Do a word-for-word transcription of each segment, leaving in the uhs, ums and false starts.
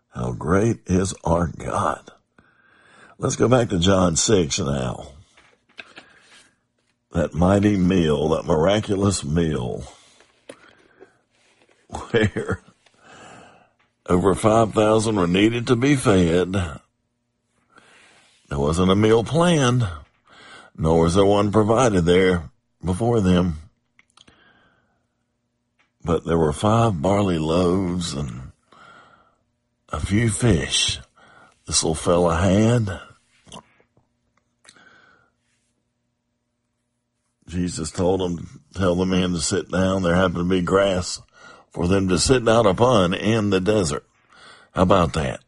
How great is our God. Let's go back to John six now. That mighty meal, that miraculous meal, where over five thousand were needed to be fed. There wasn't a meal planned, nor was there one provided there before them. But there were five barley loaves and a few fish this little fella had. Jesus told him, tell the men to sit down. There happened to be grass for them to sit down upon in the desert. How about that?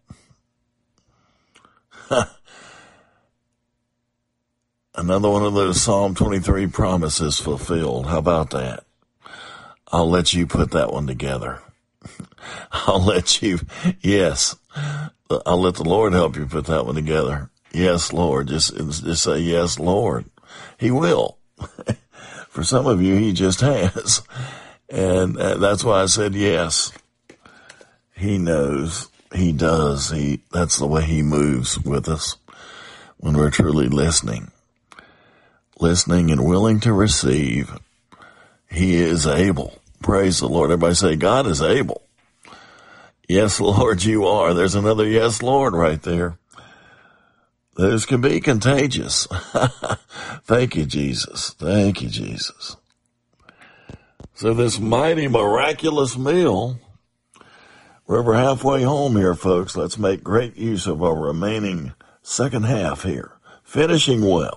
Another one of those Psalm twenty-three promises fulfilled. How about that? I'll let you put that one together. I'll let you, yes, I'll let the Lord help you put that one together. Yes, Lord. Just, just say, yes, Lord. He will. For some of you, he just has. And that's why I said yes. He knows. He does. He, that's the way he moves with us when we're truly listening. Listening and willing to receive. He is able. Praise the Lord. Everybody say, God is able. Yes, Lord, you are. There's another yes, Lord, right there. Those can be contagious. Thank you, Jesus. Thank you, Jesus. So this mighty, miraculous meal, we're over halfway home here, folks. Let's make great use of our remaining second half here. Finishing well.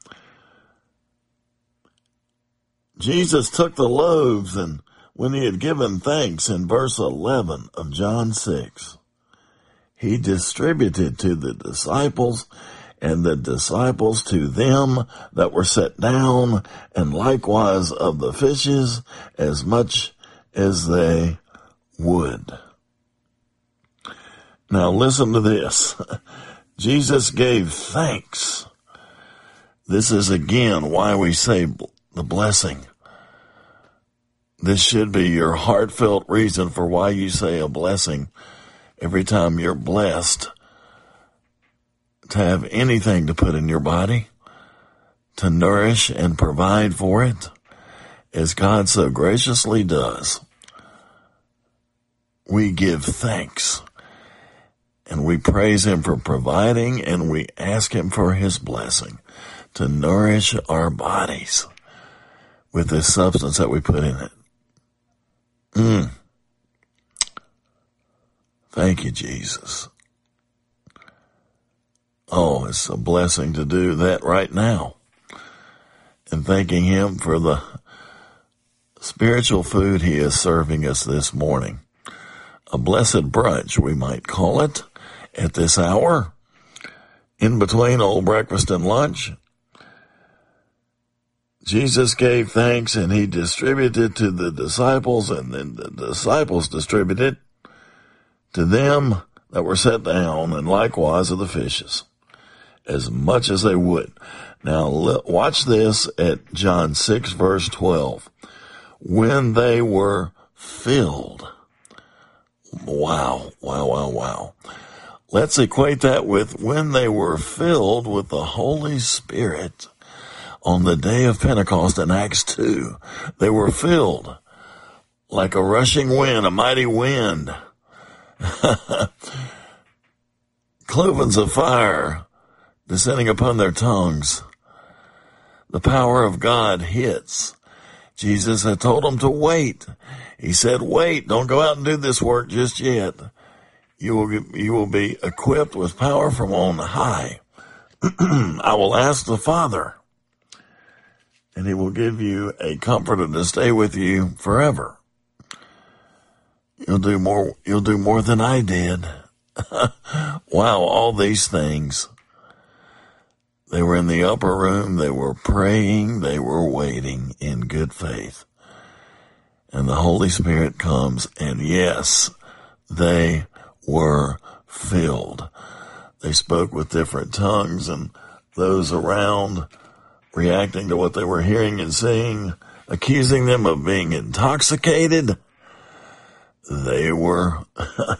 Jesus took the loaves, and when he had given thanks in verse eleven of John six, he distributed to the disciples, and the disciples to them that were set down, and likewise of the fishes as much as they would. Now listen to this. Jesus gave thanks. This is again why we say the blessing. This should be your heartfelt reason for why you say a blessing every time you're blessed to have anything to put in your body, to nourish and provide for it, as God so graciously does. We give thanks, and we praise him for providing, and we ask him for his blessing to nourish our bodies with this substance that we put in it. Mm. Thank you, Jesus. Oh, it's a blessing to do that right now. And thanking him for the spiritual food he is serving us this morning. A blessed brunch, we might call it, at this hour, in between old breakfast and lunch. Jesus gave thanks, and he distributed to the disciples, and then the disciples distributed to them that were set down, and likewise of the fishes, as much as they would. Now, watch this at John six, verse twelve. When they were filled. Wow, wow, wow, wow. Let's equate that with when they were filled with the Holy Spirit. On the day of Pentecost in Acts two, they were filled like a rushing wind, a mighty wind. Clovens of fire descending upon their tongues. The power of God hits. Jesus had told them to wait. He said, wait, don't go out and do this work just yet. You will, you will be equipped with power from on high. I will ask the Father, and he will give you a comforter to stay with you forever. You'll do more, you'll do more than I did. Wow, all these things. They were in the upper room, they were praying, they were waiting in good faith. And the Holy Spirit comes, and yes, they were filled. They spoke with different tongues, and those around reacting to what they were hearing and seeing, accusing them of being intoxicated. They were